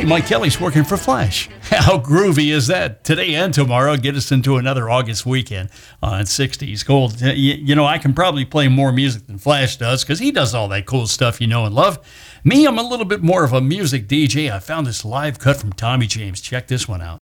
Mike Kelly's working for Flash. How groovy is that? Today and tomorrow, get us into another August weekend on 60s Gold. You know, I can probably play more music than Flash does because he does all that cool stuff you know and love. Me, I'm a little bit more of a music DJ. I found this live cut from Tommy James. Check this one out.